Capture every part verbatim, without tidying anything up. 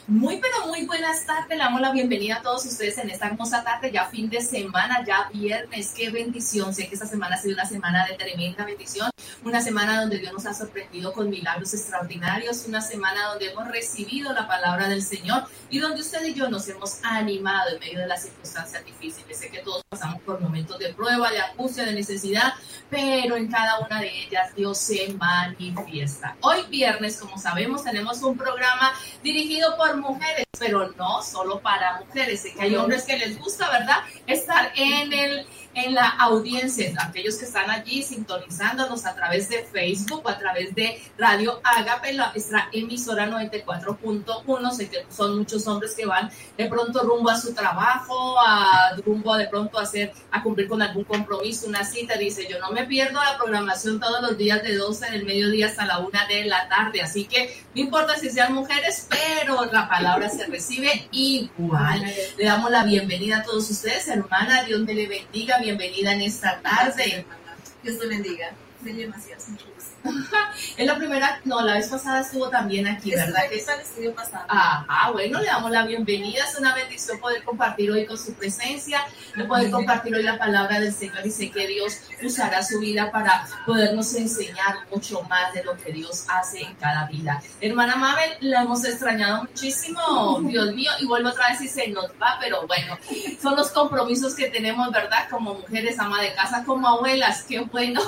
Muy, pero muy buenas tardes. Le damos la bienvenida a todos ustedes en esta hermosa tarde, ya fin de semana, ya viernes. Qué bendición. Sé que esta semana ha sido una semana de tremenda bendición, una semana donde Dios nos ha sorprendido con milagros extraordinarios, una semana donde hemos recibido la palabra del Señor y donde usted y yo nos hemos animado en medio de las circunstancias difíciles. Sé que todos pasamos por momentos de prueba, de angustia, de necesidad, pero en cada una de ellas Dios se manifiesta. Hoy viernes, como sabemos, tenemos un programa dirigido por mujeres, pero no solo para mujeres. Sé que hay hombres que les gusta, ¿verdad?, estar en el en la audiencia, aquellos que están allí sintonizándonos a través de Facebook o a través de Radio Ágape, nuestra emisora noventa y cuatro punto uno. Sé que son muchos hombres que van de pronto rumbo a su trabajo, a rumbo de pronto a hacer, a cumplir con algún compromiso, una cita. Dice, yo no me pierdo la programación todos los días de doce del mediodía hasta la una de la tarde, así que no importa si sean mujeres, pero la palabra se recibe igual. Le damos la bienvenida a todos ustedes, hermana, Dios me le bendiga. Bienvenida en esta tarde. Dios te bendiga. Me demasiado mucho gusto. Es la primera, no, la vez pasada estuvo también aquí, ¿verdad? Que está el estudio pasado. Ajá, bueno, le damos la bienvenida. Es una bendición poder compartir hoy con su presencia, de poder compartir hoy la palabra del Señor, y sé que Dios usará su vida para podernos enseñar mucho más de lo que Dios hace en cada vida. Hermana Mabel, la hemos extrañado muchísimo, Dios mío, y vuelvo otra vez y se nos va, pero bueno, son los compromisos que tenemos, ¿verdad? Como mujeres, ama de casa, como abuelas, qué bueno.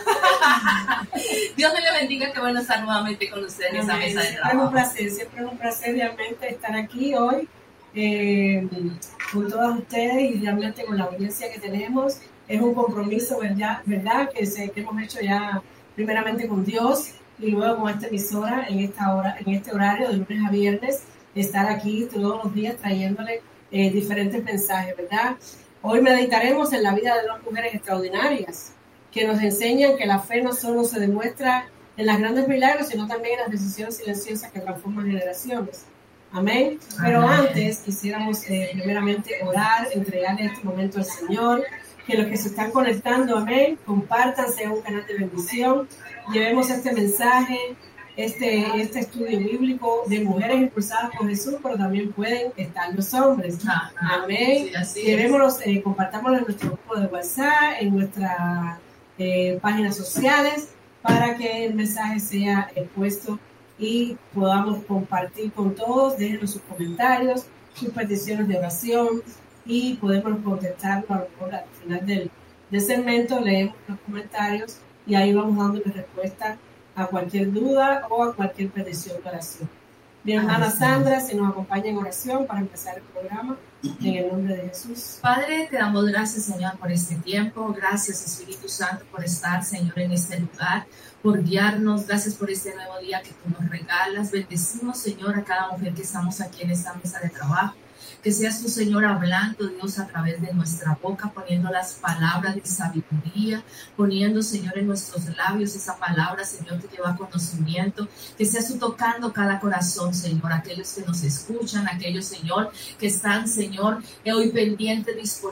Dios me le bendiga, qué bueno estar nuevamente con ustedes en esa mesa de trabajo. Es un placer, siempre es un placer realmente estar aquí hoy eh, con todos ustedes y realmente con la audiencia que tenemos. Es un compromiso, ¿verdad? ¿verdad? Que, se, que hemos hecho ya primeramente con Dios y luego con esta emisora en, esta hora, en este horario de lunes a viernes, estar aquí todos los días trayéndole eh, diferentes mensajes, ¿verdad? Hoy meditaremos en la vida de dos mujeres extraordinarias que nos enseñan que la fe no solo se demuestra en las grandes milagros, sino también en las decisiones silenciosas que transforman generaciones. Amén. Pero antes quisiéramos eh, primeramente orar, entregarle este momento al Señor, que los que se están conectando, amén, compartan, sea un canal de bendición, llevemos este mensaje, este, este estudio bíblico de mujeres impulsadas por Jesús, pero también pueden estar los hombres. Amén. Sí, llevémoslos, eh, compartámoslo en nuestro grupo de WhatsApp, en nuestras eh, páginas sociales, para que el mensaje sea expuesto y podamos compartir con todos. Déjenos sus comentarios, sus peticiones de oración y podemos contestar a lo mejor al final del, del segmento. Leemos los comentarios y ahí vamos dando respuesta a cualquier duda o a cualquier petición de oración. Mi hermana Sandra, si nos acompaña en oración para empezar el programa, en el nombre de Jesús. Padre, te damos gracias, Señor, por este tiempo. Gracias, Espíritu Santo, por estar, Señor, en este lugar, por guiarnos. Gracias por este nuevo día que tú nos regalas. Bendecimos, Señor, a cada mujer que estamos aquí en esta mesa de trabajo. Que seas tu, Señor, hablando, Dios, a través de nuestra boca, poniendo las palabras de sabiduría, poniendo, Señor, en nuestros labios esa palabra, Señor, que lleva conocimiento. Que seas tú tocando cada corazón, Señor, aquellos que nos escuchan, aquellos, Señor, que están, Señor, hoy pendientes,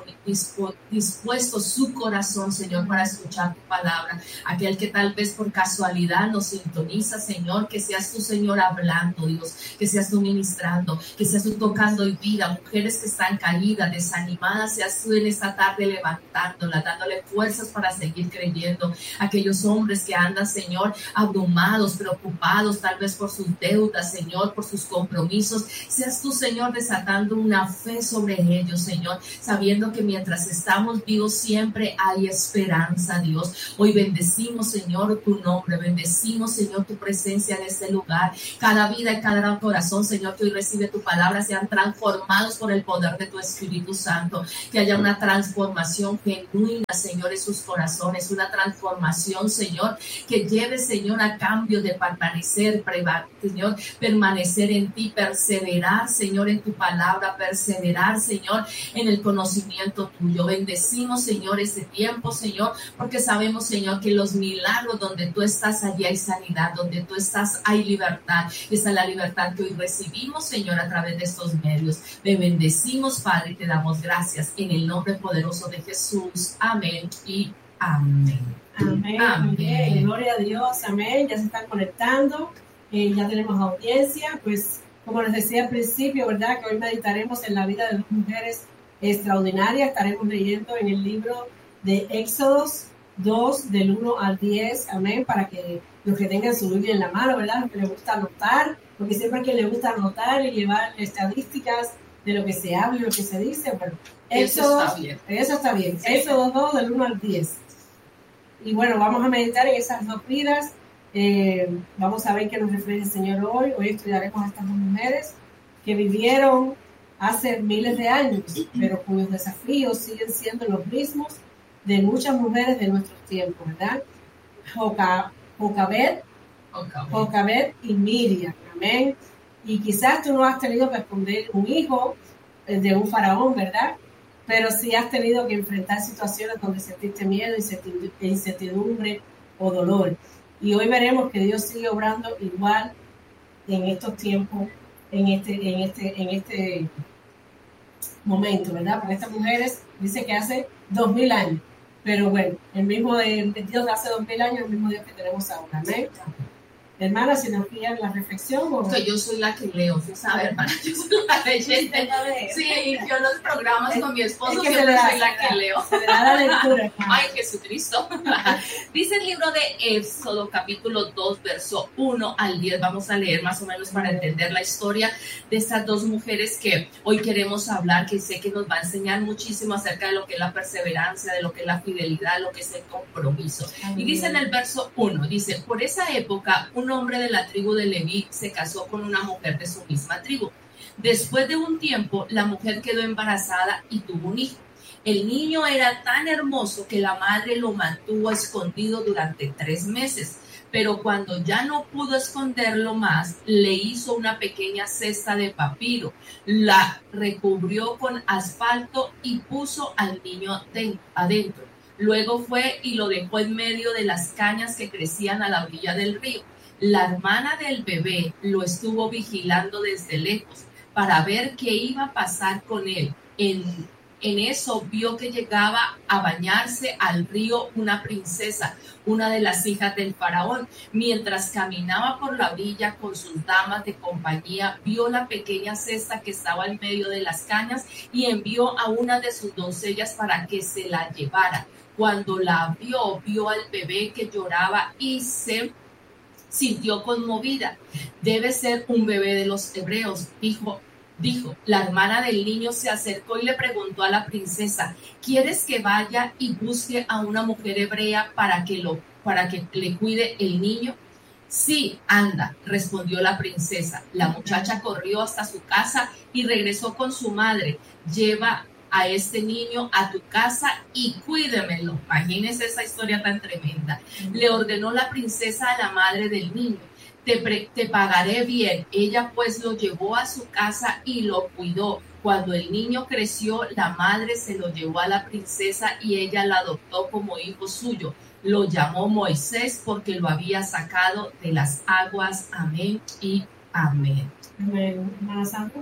dispuestos su corazón, Señor, para escuchar tu palabra. Aquel que tal vez por casualidad nos sintoniza, Señor, que seas tú, Señor, hablando, Dios, que seas tú ministrando, que seas tú tocando y vida. Mujeres que están caídas, desanimadas, seas tú en esta tarde levantándolas, dándole fuerzas para seguir creyendo. Aquellos hombres que andan, Señor, abrumados, preocupados, tal vez por sus deudas, Señor, por sus compromisos, seas tú, Señor, desatando una fe sobre ellos, Señor, sabiendo que mientras estamos vivos siempre hay esperanza, Dios. Hoy bendecimos, Señor, tu nombre, bendecimos, Señor, tu presencia en este lugar. Cada vida y cada corazón, Señor, que hoy recibe tu palabra, sean transformados por el poder de tu Espíritu Santo, que haya una transformación genuina, Señor, en sus corazones, una transformación, Señor, que lleve, Señor, a cambio de permanecer, Señor, permanecer en ti, perseverar, Señor, en tu palabra, perseverar, Señor, en el conocimiento tuyo. Bendecimos, Señor, este tiempo, Señor, porque sabemos, Señor, que los milagros donde tú estás, allí hay sanidad, donde tú estás hay libertad. Esa es la libertad que hoy recibimos, Señor, a través de estos medios. Te bendecimos, Padre, y te damos gracias en el nombre poderoso de Jesús. Amén y amén. Amén. Amén. Gloria a Dios. Amén. Ya se están conectando. Eh, ya tenemos audiencia. Pues como les decía al principio, ¿verdad? Que hoy meditaremos en la vida de dos mujeres extraordinarias. Estaremos leyendo en el libro de Éxodos dos, del uno al diez, amén, para que los que tengan su Biblia en la mano, ¿verdad? Los que les gusta anotar, porque siempre a quien le gusta anotar y llevar estadísticas de lo que se habla y lo que se dice, bueno, Éxodos, eso está bien. Eso está bien. Sí. Éxodos dos, del uno al diez. Y bueno, vamos a meditar en esas dos vidas. Eh, vamos a ver qué nos refleja el Señor hoy. Hoy estudiaremos a estas dos mujeres que vivieron hace miles de años, pero cuyos desafíos siguen siendo los mismos de muchas mujeres de nuestros tiempos, ¿verdad? Joca, Jocabed, Jocabed y Miriam, amén. Y quizás tú no has tenido que esconder un hijo de un faraón, ¿verdad? Pero sí has tenido que enfrentar situaciones donde sentiste miedo, incertidumbre o dolor. Y hoy veremos que Dios sigue obrando igual en estos tiempos, en este, en este, en este momento, ¿verdad? Para estas mujeres dice que hace dos mil años. Pero bueno, el mismo de, de Dios de hace dos mil años, el mismo Dios que tenemos ahora. Amén. Hermana, si nos guían la reflexión. ¿O? Que yo soy la que leo, ¿sí sabe, hermana? Yo soy la leyenda. Sí, yo los programas es, con mi esposo es que siempre da, soy la que leo. Se le da la lectura. Ay, Jesucristo. Dice el libro de Éxodo, capítulo dos, verso uno al diez. Vamos a leer más o menos para entender la historia de estas dos mujeres que hoy queremos hablar, que sé que nos va a enseñar muchísimo acerca de lo que es la perseverancia, de lo que es la fidelidad, lo que es el compromiso. Amén. Y dice en el verso uno, dice, por esa época, un Un hombre de la tribu de Leví se casó con una mujer de su misma tribu. Después de un tiempo, la mujer quedó embarazada y tuvo un hijo. El niño era tan hermoso que la madre lo mantuvo escondido durante tres meses, pero cuando ya no pudo esconderlo más, le hizo una pequeña cesta de papiro, la recubrió con asfalto y puso al niño de, adentro. Luego fue y lo dejó en medio de las cañas que crecían a la orilla del río. La hermana del bebé lo estuvo vigilando desde lejos para ver qué iba a pasar con él. En, en eso vio que llegaba a bañarse al río una princesa, una de las hijas del faraón. Mientras caminaba por la orilla con sus damas de compañía, vio la pequeña cesta que estaba en medio de las cañas y envió a una de sus doncellas para que se la llevara. Cuando la abrió, vio al bebé que lloraba y se sintió conmovida. Debe ser un bebé de los hebreos, dijo. Dijo, la hermana del niño se acercó y le preguntó a la princesa, ¿quieres que vaya y busque a una mujer hebrea para que, lo, para que le cuide el niño? Sí, anda, respondió la princesa. La muchacha corrió hasta su casa y regresó con su madre. Lleva a este niño a tu casa y cuídemelo. Imagínense esa historia tan tremenda. Le ordenó la princesa a la madre del niño. Te, pre- te pagaré bien. Ella pues lo llevó a su casa y lo cuidó. Cuando el niño creció, la madre se lo llevó a la princesa y ella la adoptó como hijo suyo. Lo llamó Moisés porque lo había sacado de las aguas. Amén y amén. Amén. Más algo,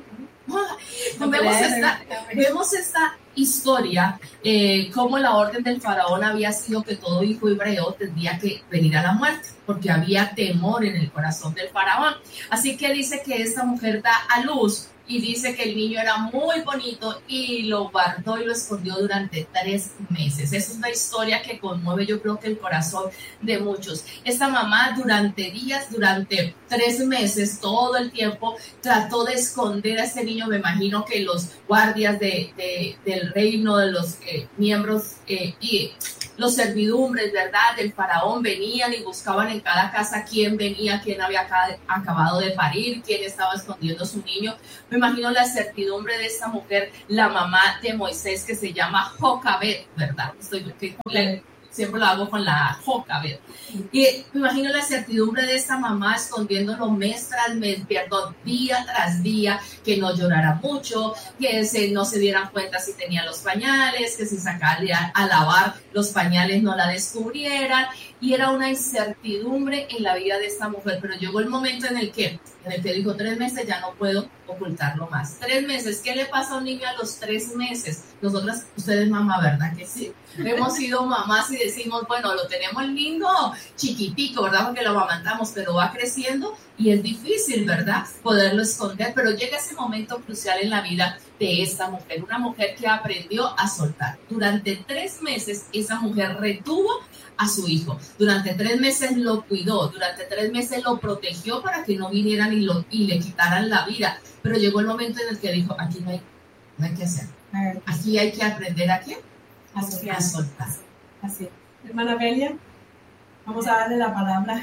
¿no? Vemos esta, vemos esta historia, eh, como la orden del faraón había sido que todo hijo hebreo tendría que venir a la muerte, porque había temor en el corazón del faraón. Así que dice que esta mujer da a luz y dice que el niño era muy bonito y lo guardó y lo escondió durante tres meses. Es una historia que conmueve, yo creo que el corazón de muchos. Esta mamá durante días, durante tres meses, todo el tiempo trató de esconder a este niño. Me imagino que los guardias de, de, del reino, de los eh, miembros eh, y los servidumbres, ¿verdad?, del faraón venían y buscaban en cada casa quién venía, quién había acabado de parir, quién estaba escondiendo a su niño. Me imagino la certidumbre de esta mujer, la mamá de Moisés, que se llama Jocabed, ¿verdad? Estoy, que, le, siempre lo hago con la Jocabed. Y me imagino la certidumbre de esta mamá escondiéndolo mes tras mes, perdón, día tras día, que no llorara mucho, que se, no se dieran cuenta si tenía los pañales, que si sacaría a lavar los pañales no la descubrieran. Y era una incertidumbre en la vida de esta mujer, pero llegó el momento en el que en el que dijo, tres meses ya no puedo ocultarlo más. Tres meses, ¿qué le pasa a un niño a los tres meses? Nosotras, ustedes mamá, ¿verdad que sí? Hemos sido mamás y decimos, bueno, lo tenemos lindo, chiquitico, ¿verdad? Porque lo amamantamos, pero va creciendo y es difícil, ¿verdad? Poderlo esconder, pero llega ese momento crucial en la vida de esta mujer, una mujer que aprendió a soltar. Durante tres meses, esa mujer retuvo a su hijo. Durante tres meses lo cuidó, durante tres meses lo protegió para que no vinieran y, lo, y le quitaran la vida. Pero llegó el momento en el que dijo, aquí no hay, no hay que hacer. Aquí hay que aprender a qué? A soltar. A soltar. Así. Hermana Belia, vamos a darle la palabra.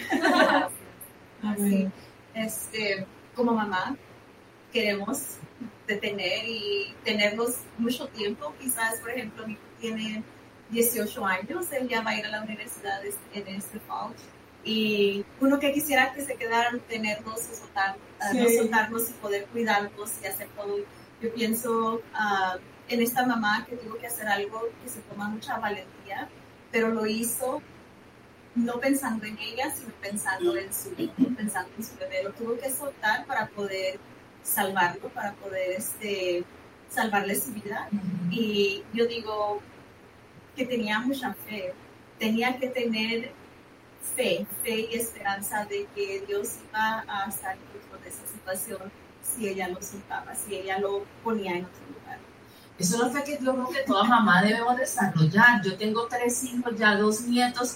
A ver. Este, como mamá, queremos detener y tenerlos mucho tiempo. Quizás, por ejemplo, mi hijo tiene dieciocho años, él ya va a ir a la universidad en este fall. Y uno que quisiera que se quedaran, tenerlos, soltar, sí. uh, no soltarnos y poder cuidarlos y hacer todo. Yo pienso uh, en esta mamá que tuvo que hacer algo que se toma mucha valentía, pero lo hizo no pensando en ella, sino pensando en su hijo, pensando en su bebé. Lo tuvo que soltar para poder salvarlo, para poder este, salvarle su vida. Uh-huh. Y yo digo que tenía mucha fe, tenía que tener fe, fe y esperanza de que Dios iba a sacar de esa situación si ella lo soltaba, si ella lo ponía en otro lugar. Eso es lo que yo creo que toda mamá debemos desarrollar. Yo tengo tres hijos, ya dos nietos,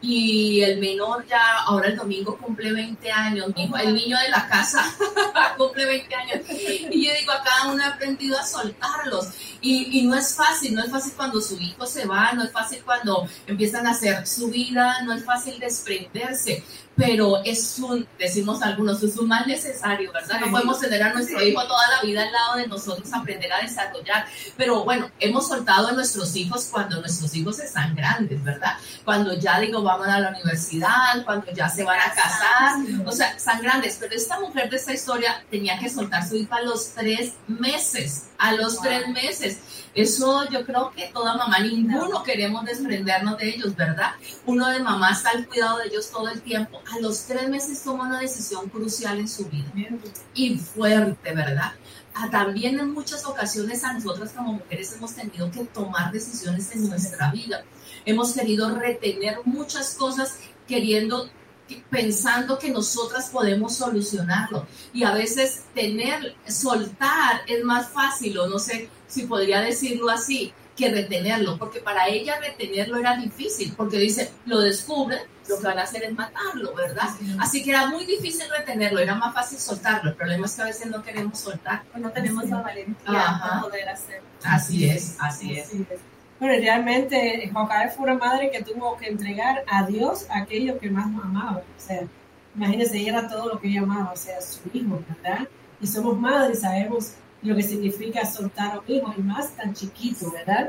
y el menor ya, ahora el domingo cumple veinte años, mi hijo, el niño de la casa cumple veinte años. Y yo digo, a cada uno he aprendido a soltarlos. Y, y no es fácil, no es fácil cuando su hijo se va, no es fácil cuando empiezan a hacer su vida, no es fácil desprenderse. Pero es un, decimos algunos, es un mal necesario, ¿verdad? No podemos tener a nuestro hijo toda la vida al lado de nosotros, aprender a desarrollar. Pero bueno, hemos soltado a nuestros hijos cuando nuestros hijos están grandes, ¿verdad? Cuando ya digo, vamos a la universidad, cuando ya se van a casar, o sea, están grandes. Pero esta mujer de esta historia tenía que soltar a su hijo a los tres meses, a los wow. tres meses. Eso yo creo que toda mamá, ninguno queremos desprendernos de ellos, ¿verdad? Uno de mamá está al cuidado de ellos todo el tiempo. A los tres meses toma una decisión crucial en su vida y fuerte, ¿verdad? Ah, también en muchas ocasiones a nosotras como mujeres hemos tenido que tomar decisiones en nuestra vida. Hemos querido retener muchas cosas queriendo, pensando que nosotras podemos solucionarlo. Y a veces tener, soltar es más fácil, o no sé si podría decirlo así, que retenerlo, porque para ella retenerlo era difícil, porque dice, lo descubren, lo que van a hacer es matarlo, ¿verdad? Sí. Así que era muy difícil retenerlo, era más fácil soltarlo. El problema es que a veces no queremos soltar. Pues no tenemos sí. la valentía para poder hacerlo. Así es, así es. Así es. Bueno, realmente Jocabe fue una madre que tuvo que entregar a Dios aquello que más amaba. O sea, imagínense, ella era todo lo que ella amaba, o sea, su hijo, ¿verdad? Y somos madres, sabemos lo que significa soltar a un hijo, y más tan chiquito, ¿verdad?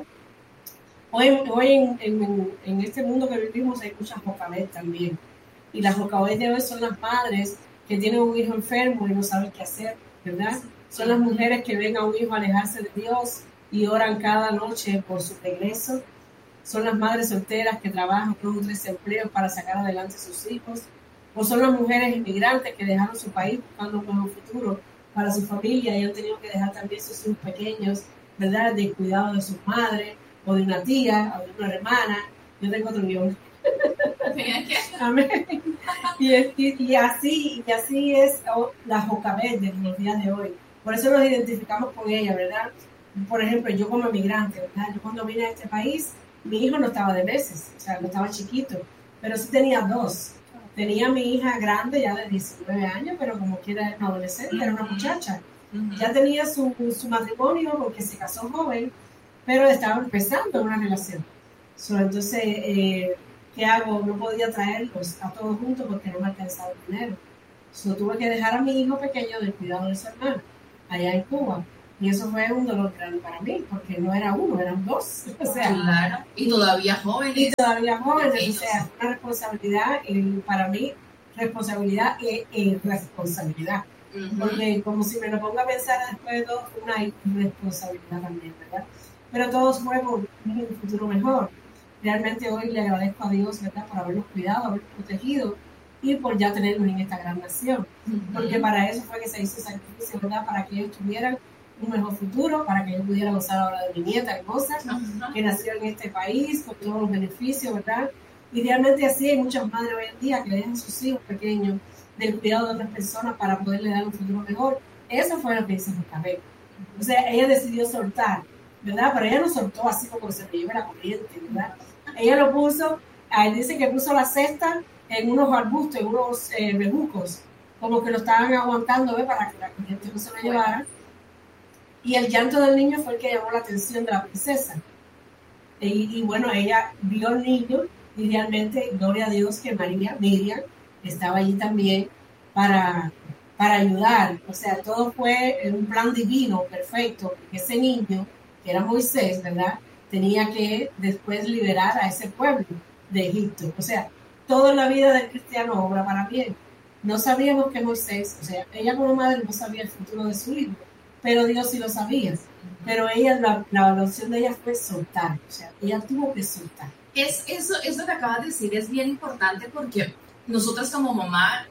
Hoy, hoy en, en, en este mundo que vivimos hay muchas Jocabés también. Y las Jocabés de hoy son las madres que tienen un hijo enfermo y no saben qué hacer, ¿verdad? Son las mujeres que ven a un hijo alejarse de Dios y oran cada noche por su regreso. Son las madres solteras que trabajan con un tres empleos para sacar adelante a sus hijos. O son las mujeres inmigrantes que dejaron su país buscando un mejor futuro para su familia y han tenido que dejar también sus hijos pequeños, ¿verdad? De cuidado de sus madres, o de una tía, o de una hermana. Yo tengo otro guión. Amén. Y, y, y así, y así es la Jocabé de los días de hoy. Por eso nos identificamos con ella, ¿verdad? Por ejemplo, yo como migrante, ¿verdad? Yo cuando vine a este país, mi hijo no estaba de meses, o sea, no estaba chiquito, pero sí tenía dos. Tenía a mi hija grande ya de diecinueve años, pero como quiera era una adolescente, era una muchacha. Ya tenía su, su matrimonio porque se casó joven, pero estaba empezando una relación. So, entonces, eh, ¿qué hago? No podía traerlos a todos juntos porque no me alcanzaba el dinero. So, tuve que dejar a mi hijo pequeño del cuidado de su hermano, allá en Cuba. Y eso fue un dolor grande para mí, porque no era uno, eran dos. O sea, claro, y todavía jóvenes. Y todavía jóvenes, o sea, una responsabilidad, y para mí, responsabilidad e irresponsabilidad. Uh-huh. Porque como si me lo pongo a pensar después de todo, una irresponsabilidad también, ¿verdad? Pero todos fue por un futuro mejor. Realmente hoy le agradezco a Dios, ¿verdad?, por habernos cuidado, habernos protegido y por ya tenerlos en esta gran nación. Porque para eso fue que se hizo el sacrificio, ¿verdad? Para que ellos tuvieran un mejor futuro, para que ellos pudieran gozar ahora de mi nieta hermosa, que nació en este país, con todos los beneficios, ¿verdad? Y realmente así hay muchas madres hoy en día que dejan a sus hijos pequeños del cuidado de otras personas para poderle dar un futuro mejor. Eso fue lo que hizo Jocabet. O sea, ella decidió soltar, ¿verdad? Pero ella no soltó así como se le lleva la corriente, ¿verdad? Ella lo puso, ahí dice que puso la cesta en unos arbustos, en unos eh, bejucos, como que lo estaban aguantando, ¿ves? Para que la corriente no se lo llevara. Y el llanto del niño fue el que llamó la atención de la princesa. Y, y bueno, ella vio al niño y realmente, gloria a Dios que María, Miriam, estaba allí también para, para ayudar. O sea, todo fue en un plan divino, perfecto, porque ese niño, que era Moisés, ¿verdad?, tenía que después liberar a ese pueblo de Egipto. O sea, toda la vida del cristiano obra para bien. No sabíamos que Moisés, o sea, ella como madre no sabía el futuro de su hijo, pero Dios sí lo sabía. Pero ella, la, la evaluación de ella fue soltar, o sea, ella tuvo que soltar. Es, eso, eso que acabas de decir es bien importante porque nosotros como mamá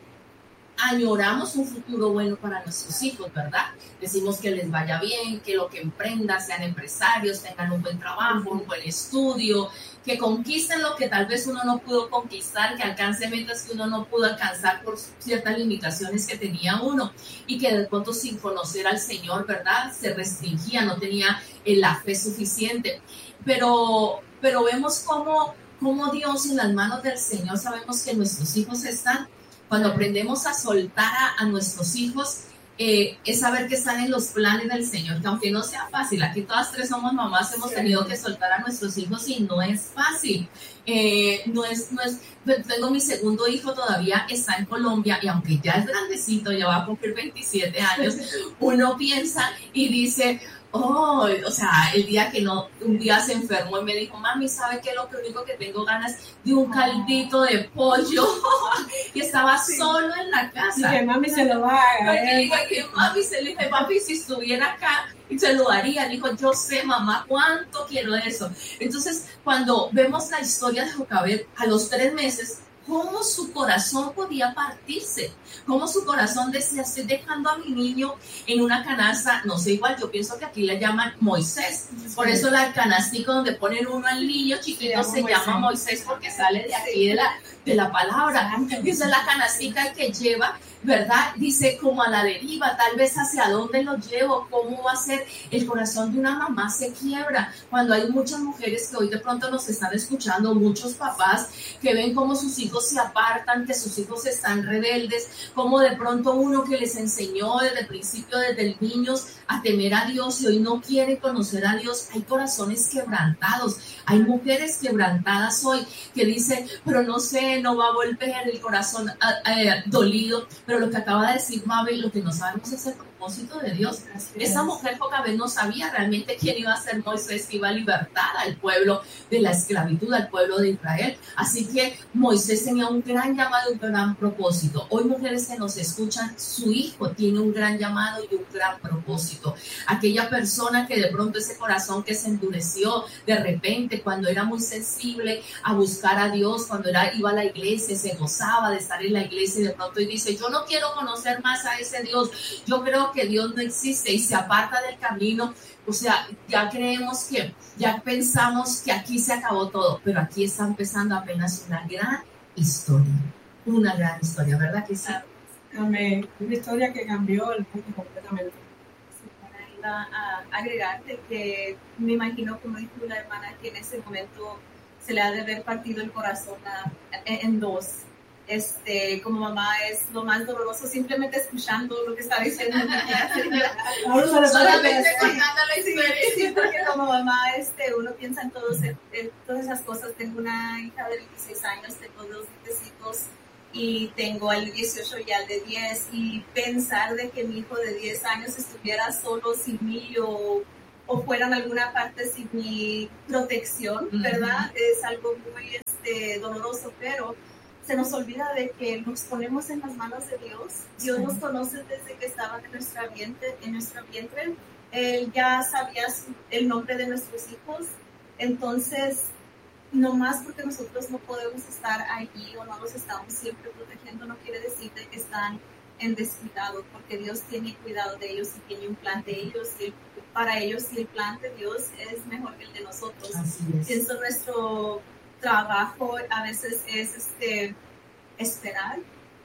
añoramos un futuro bueno para nuestros hijos, ¿verdad? Decimos que les vaya bien, que lo que emprendan sean empresarios, tengan un buen trabajo, un buen estudio, que conquisten lo que tal vez uno no pudo conquistar, que alcancen metas que uno no pudo alcanzar por ciertas limitaciones que tenía uno y que de pronto sin conocer al Señor, ¿verdad?, se restringía, no tenía la fe suficiente. Pero, pero vemos cómo, cómo Dios en las manos del Señor, sabemos que nuestros hijos están. Cuando aprendemos a soltar a, a nuestros hijos, eh, es saber que están en los planes del Señor, que aunque no sea fácil, aquí todas tres somos mamás, hemos tenido que soltar a nuestros hijos y no es fácil. Eh, no es, no es, tengo mi segundo hijo todavía, está en Colombia y aunque ya es grandecito, ya va a cumplir veintisiete años, uno piensa y dice... Oh, o sea, el día que no, un día se enfermó y me dijo, mami, ¿sabe qué? Lo único que tengo ganas de un caldito de pollo. Y estaba sí. solo en la casa. Y que mami se lo va a haga. Y digo, que mami se le dije, papi, si estuviera acá, y se lo haría. Dijo, yo sé, mamá, cuánto quiero eso. Entonces, cuando vemos la historia de Jocabet, a los tres meses, cómo su corazón podía partirse, cómo su corazón decía, estoy dejando a mi niño en una canasta, no sé, igual yo pienso que aquí le llaman Moisés, por eso la canastica donde ponen uno al niño chiquito se, se llama Moisés porque sale de aquí de la, de la palabra, dice la canastica que lleva, ¿verdad? Dice como a la deriva, tal vez hacia dónde lo llevo, cómo va a ser. El corazón de una mamá se quiebra cuando hay muchas mujeres que hoy de pronto nos están escuchando, muchos papás que ven cómo sus hijos se apartan, que sus hijos están rebeldes, como de pronto uno que les enseñó desde el principio, desde niños, a temer a Dios y hoy no quiere conocer a Dios. Hay corazones quebrantados, hay mujeres quebrantadas hoy que dicen, pero no sé, no va a volver, el corazón eh, dolido. Pero lo que acaba de decir Mabel, lo que no sabemos es el propósito de Dios. Esa mujer Jocabet no sabía realmente quién iba a ser Moisés, que iba a libertar al pueblo de la esclavitud, al pueblo de Israel. Así que Moisés tenía un gran llamado y un gran propósito. Hoy mujeres que nos escuchan, su hijo tiene un gran llamado y un gran propósito. Aquella persona que de pronto ese corazón que se endureció de repente cuando era muy sensible a buscar a Dios, cuando era, iba a la iglesia, se gozaba de estar en la iglesia y de pronto y dice, yo no quiero conocer más a ese Dios, yo creo que Dios no existe y se aparta del camino. O sea, ya creemos que, ya pensamos que aquí se acabó todo, pero aquí está empezando apenas una gran historia, una gran historia, ¿verdad que sí? Amén. Una historia que cambió el mundo completamente. Sí, iba a agregarte que me imagino, como dijo la hermana, que en ese momento se le ha de haber partido el corazón a, en dos. Este, como mamá es lo más doloroso, simplemente escuchando lo que está diciendo. Solamente contando la historia. Sí, porque como mamá este, uno piensa en, todos, en todas esas cosas. Tengo una hija de veintiséis años, tengo dos nietecitos y tengo al dieciocho y al de diez, y pensar de que mi hijo de diez años estuviera solo sin mí o, o fuera en alguna parte sin mi protección, ¿verdad? Uh-huh. Es algo muy este, doloroso, pero se nos olvida de que nos ponemos en las manos de Dios. Dios sí. nos conoce desde que estaban en nuestra vientre, en nuestro vientre. Él ya sabía su, el nombre de nuestros hijos. Entonces, no más porque nosotros no podemos estar allí o no los estamos siempre protegiendo, no quiere decir de que están en descuidado, porque Dios tiene cuidado de ellos y tiene un plan de ellos, y para ellos y el plan de Dios es mejor que el de nosotros. Pienso nuestro trabajo a veces es este, esperar,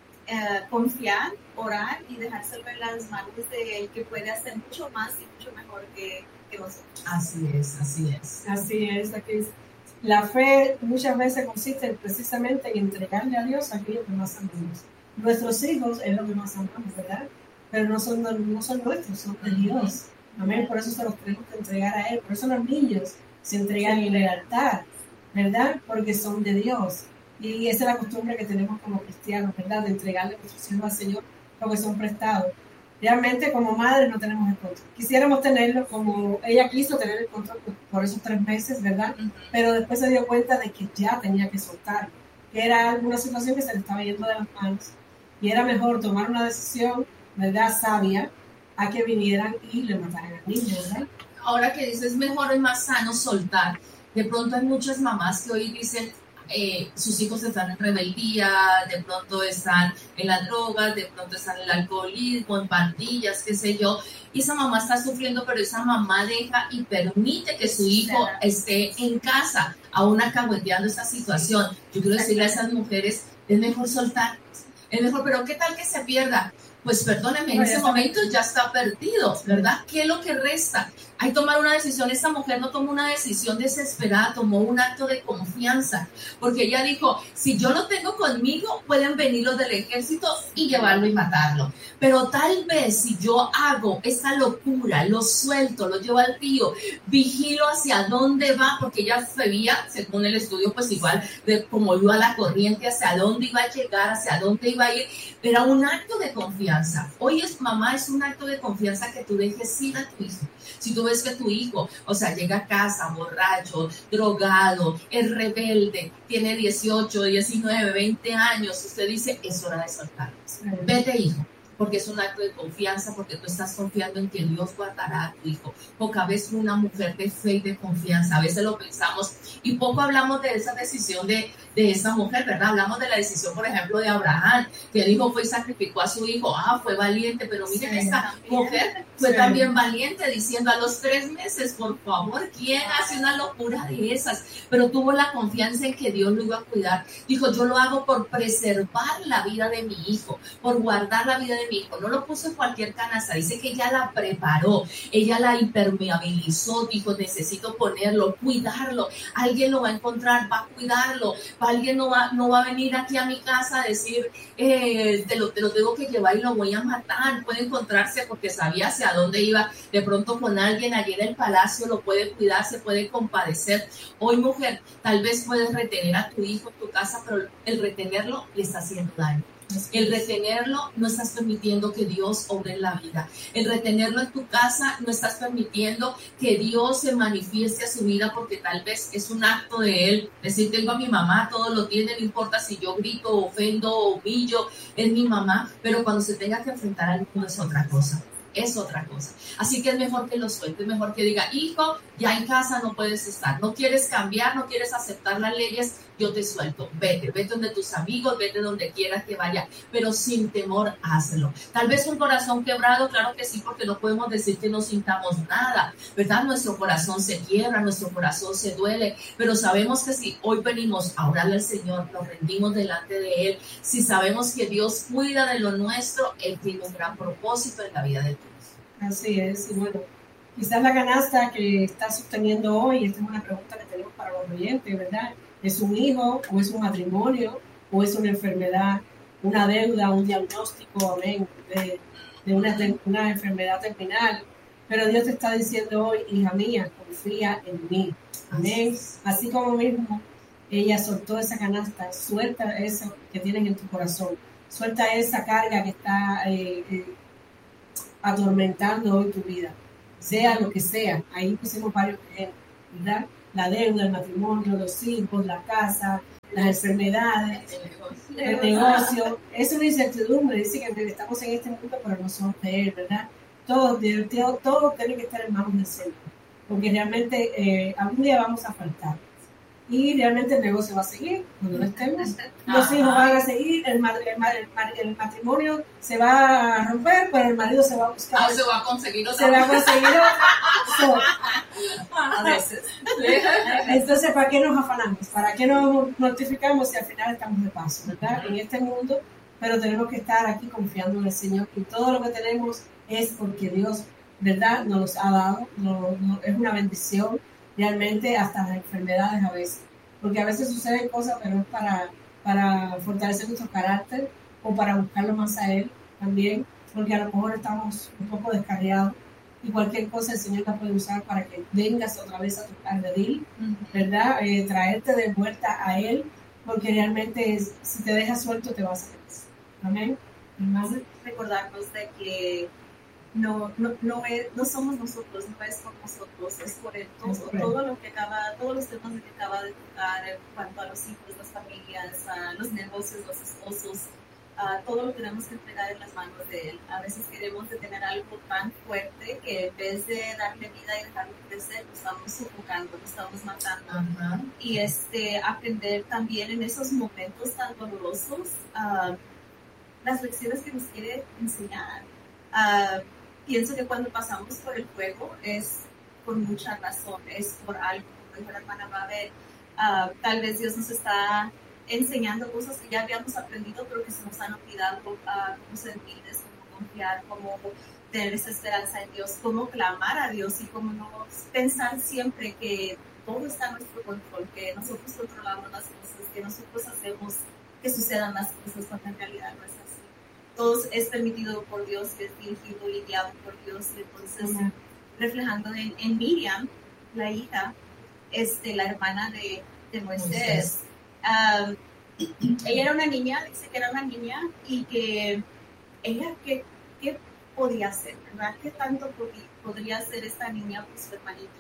eh, confiar, orar y dejárselo en las manos de Él, que puede hacer mucho más y mucho mejor que, que nosotros. Así es, así es. Así es, aquí es. La fe muchas veces consiste precisamente en entregarle a Dios aquello que más amamos. Nuestros hijos es lo que más amamos, ¿verdad? Pero no son, no son nuestros, son de Dios. Amén, por eso se los tenemos que entregar a Él. Por eso los niños se entregan en el altar, ¿verdad? Porque son de Dios. Y esa es la costumbre que tenemos como cristianos, ¿verdad? De entregarle a nuestros hijos al Señor porque son prestados. Realmente como madres no tenemos el control. Quisiéramos tenerlo como ella quiso tener el control por esos tres meses, ¿verdad? Uh-huh. Pero después se dio cuenta de que ya tenía que soltarlo, que era alguna situación que se le estaba yendo de las manos y era mejor tomar una decisión, ¿verdad? Sabia, a que vinieran y le mataran al niño, ¿verdad? Ahora que dices mejor es más sano soltar, de pronto hay muchas mamás que hoy dicen Eh, sus hijos están en rebeldía, de pronto están en las drogas, de pronto están en el alcoholismo, en pandillas, qué sé yo, y esa mamá está sufriendo, pero esa mamá deja y permite que su hijo esté en casa, aún acahueteando esa situación. Yo quiero decirle a esas mujeres, es mejor soltar, es mejor, pero ¿qué tal que se pierda? Pues perdónenme, en ese momento ya está perdido, ¿verdad? ¿Qué es lo que resta? Hay que tomar una decisión. Esta mujer no tomó una decisión desesperada, tomó un acto de confianza, porque ella dijo, si yo lo tengo conmigo, pueden venir los del ejército y llevarlo y matarlo. Pero tal vez si yo hago esta locura, lo suelto, lo llevo al río, vigilo hacia dónde va, porque ella sabía, según el estudio, pues igual, de cómo iba la corriente, hacia dónde iba a llegar, hacia dónde iba a ir. Era un acto de confianza. Hoy es, mamá, es un acto de confianza que tú dejes ir a tu hijo. Si tú ves que tu hijo, o sea, llega a casa borracho, drogado, es rebelde, tiene dieciocho, diecinueve, veinte años, usted dice, es hora de soltarlo. Vete, hijo, porque es un acto de confianza, porque tú estás confiando en que Dios guardará a tu hijo. Poca vez una mujer de fe y de confianza, a veces lo pensamos, y poco hablamos de esa decisión de, de esa mujer, ¿verdad? Hablamos de la decisión, por ejemplo, de Abraham, que el hijo fue y sacrificó a su hijo, ah, fue valiente, pero miren, sí, esta mujer fue sí. también valiente, diciendo a los tres meses, por favor, ¿quién hace una locura de esas? Pero tuvo la confianza en que Dios lo iba a cuidar. Dijo, yo lo hago por preservar la vida de mi hijo, por guardar la vida de mi hijo. No lo puso en cualquier canasta, dice que ella la preparó, ella la impermeabilizó, dijo, necesito ponerlo, cuidarlo, alguien lo va a encontrar, va a cuidarlo, alguien no va, no va a venir aquí a mi casa a decir, eh, te, lo, te lo tengo que llevar y lo voy a matar. Puede encontrarse porque sabía hacia dónde iba, de pronto con alguien allí en el palacio, lo puede cuidar, se puede compadecer. Hoy, mujer, tal vez puedes retener a tu hijo en tu casa, pero el retenerlo le está haciendo daño. El retenerlo, no estás permitiendo que Dios obre en la vida. El retenerlo en tu casa, no estás permitiendo que Dios se manifieste a su vida, porque tal vez es un acto de Él. Decir, tengo a mi mamá, todo lo tiene, no importa si yo grito, ofendo, humillo, es mi mamá. Pero cuando se tenga que enfrentar al mundo es otra cosa. Es otra cosa. Así que es mejor que lo suelte, es mejor que diga, hijo, ya en casa no puedes estar, no quieres cambiar, no quieres aceptar las leyes, yo te suelto, vete, vete donde tus amigos, vete donde quieras que vaya, pero sin temor, hazlo. Tal vez un corazón quebrado, claro que sí, porque no podemos decir que no sintamos nada, ¿verdad? Nuestro corazón se quiebra, nuestro corazón se duele, pero sabemos que si hoy venimos a orarle al Señor, nos rendimos delante de Él, si sabemos que Dios cuida de lo nuestro, Él tiene un gran propósito en la vida de todos. Así es, y bueno, quizás la canasta que está sosteniendo hoy, esta es una pregunta que tenemos para los oyentes, ¿verdad? ¿Es un hijo, o es un matrimonio, o es una enfermedad, una deuda, un diagnóstico, amén, de, de una, de una enfermedad terminal? Pero Dios te está diciendo hoy, hija mía, confía en mí, amén. Así como mismo ella soltó esa canasta, suelta eso que tienes en tu corazón, suelta esa carga que está eh, eh, atormentando hoy tu vida, sea lo que sea. Ahí pusimos varios ejemplos, ¿verdad? La deuda, el matrimonio, los hijos, la casa, las enfermedades, el negocio. Es una incertidumbre, dice que estamos en este mundo, pero no somos de Él, ¿verdad? Todo, todo, todo tiene que estar en manos del Señor, porque realmente eh, algún día vamos a faltar. y realmente el negocio va a seguir cuando no estemos. Los hijos van a seguir, el, el, el, el matrimonio se va a romper, pero el marido se va a buscar. Ah, se va a conseguir otra. Se va a conseguir otra. So, a veces. Entonces, ¿para qué nos afanamos? ¿Para qué nos notificamos si al final estamos de paso, ¿verdad? En este mundo, pero tenemos que estar aquí confiando en el Señor, que todo lo que tenemos es porque Dios, ¿verdad?, nos ha dado. No, no, es una bendición. Realmente hasta las enfermedades a veces, porque a veces suceden cosas, pero es para, para fortalecer nuestro carácter o para buscarlo más a Él también, porque a lo mejor estamos un poco descarriados y cualquier cosa el Señor la puede usar para que vengas otra vez a tocar de Él, ¿verdad? Eh, traerte de vuelta a Él, porque realmente es, si te dejas suelto te vas a quedar. Amén. Hermano, recordarnos de que No, no, no, es, no somos nosotros, no es por nosotros, es por Él. Todo, todo lo que acaba, todos los temas que acaba de tocar en cuanto a los hijos, las familias, a los negocios, los esposos, uh, todo lo tenemos que entregar en las manos de Él. A veces queremos detener algo tan fuerte que en vez de darle vida y dejarlo crecer, lo estamos sofocando, lo estamos matando. Uh-huh. Y este, aprender también en esos momentos tan dolorosos uh, las lecciones que nos quiere enseñar. Uh, Pienso que cuando pasamos por el fuego es por mucha razón, es por algo, como dijo la hermana Babel. Uh, tal vez Dios nos está enseñando cosas que ya habíamos aprendido, pero que se nos han olvidado, uh, cómo servir, cómo confiar, cómo tener esa esperanza en Dios, cómo clamar a Dios y cómo no pensar siempre que todo está a nuestro control, que nosotros controlamos las cosas, que nosotros hacemos que sucedan las cosas, cuando en realidad no es así. Todo es permitido por Dios, es dirigido y guiado por Dios. Entonces, uh-huh. reflejando en, en Miriam, la hija, este, la hermana de, de Moisés, um, ella era una niña, dice que era una niña y que ella, ¿qué, qué podía hacer? ¿Verdad? ¿Qué tanto podía, podría hacer esta niña por su hermanito?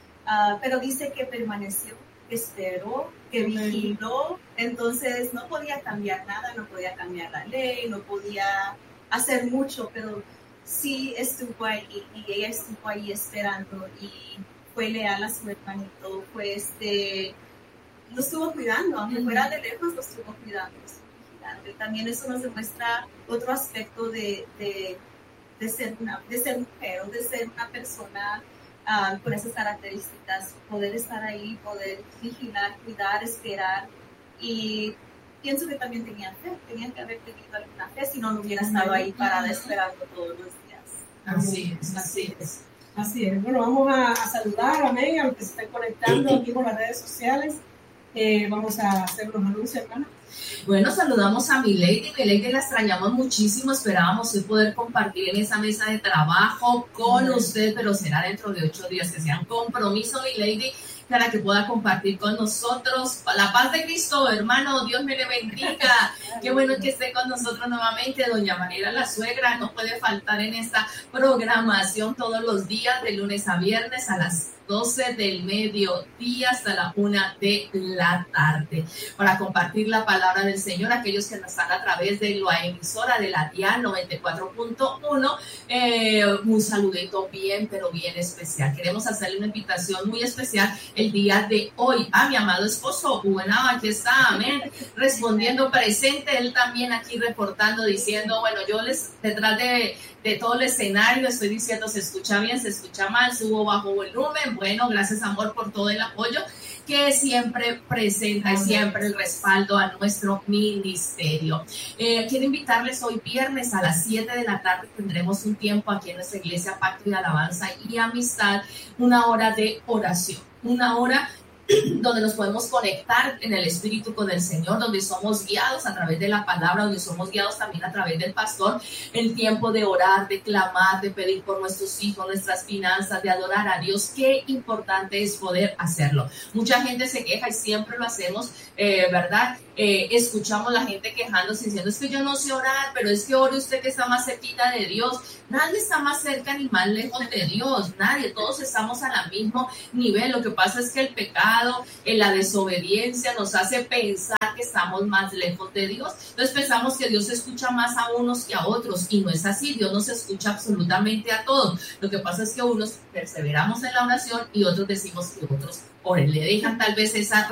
Uh, pero dice que permaneció, que esperó, que vigiló, entonces no podía cambiar nada, no podía cambiar la ley, no podía hacer mucho, pero sí estuvo ahí y ella estuvo ahí esperando y fue leal a su hermanito, fue este, lo estuvo cuidando, aunque fuera de lejos lo estuvo cuidando, lo estuvo vigilando. Y también eso nos demuestra otro aspecto de, de, de, ser, una, de ser mujer o de ser una persona Uh, con esas características, poder estar ahí, poder vigilar, cuidar, esperar, y pienso que también tenían fe, tenían que haber tenido alguna fe, si no, no hubiera estado ahí parada esperando todos los días. Así es, así es. Así es. Bueno, vamos a, a saludar, amén, a los que se estén conectando aquí por las redes sociales. Eh, vamos a hacer unos anuncios, hermana. Bueno, saludamos a Milady. Milady, la extrañamos muchísimo. Esperábamos hoy poder compartir en esa mesa de trabajo con uh-huh. usted, pero será dentro de ocho días que sea un compromiso, Milady, para que pueda compartir con nosotros. La paz de Cristo, hermano, Dios me le bendiga. Qué bueno que esté con nosotros nuevamente. Doña Mariela, la suegra, no puede faltar en esta programación todos los días, de lunes a viernes a las doce del mediodía hasta la una de la tarde, para compartir la palabra del Señor. Aquellos que nos están a través de la emisora de la Dial noventa y cuatro punto uno, eh, un saludito bien, pero bien especial. Queremos hacerle una invitación muy especial el día de hoy a mi amado esposo, bueno, aquí está, amén, respondiendo presente, él también aquí reportando, diciendo, bueno, yo les, detrás de, de todo el escenario, estoy diciendo, se escucha bien, se escucha mal, subo bajo volumen. Bueno, gracias, amor, por todo el apoyo que siempre presenta y siempre el respaldo a nuestro ministerio. Eh, quiero invitarles hoy viernes a las siete de la tarde, tendremos un tiempo aquí en nuestra iglesia Pacto y Alabanza y Amistad, una hora de oración, una hora donde nos podemos conectar en el Espíritu con el Señor, donde somos guiados a través de la palabra, donde somos guiados también a través del pastor, el tiempo de orar, de clamar, de pedir por nuestros hijos, nuestras finanzas, de adorar a Dios. Qué importante es poder hacerlo. Mucha gente se queja y siempre lo hacemos, eh, ¿verdad? Eh, escuchamos la gente quejándose diciendo, es que yo no sé orar, pero es que ore usted que está más cerquita de Dios. Nadie está más cerca ni más lejos de Dios, nadie, todos estamos al mismo nivel. Lo que pasa es que el pecado, en la desobediencia nos hace pensar que estamos más lejos de Dios. Entonces pensamos que Dios escucha más a unos que a otros, y no es así. Dios nos escucha absolutamente a todos. Lo que pasa es que unos perseveramos en la oración y otros decimos que otros oren, le dejan tal vez esa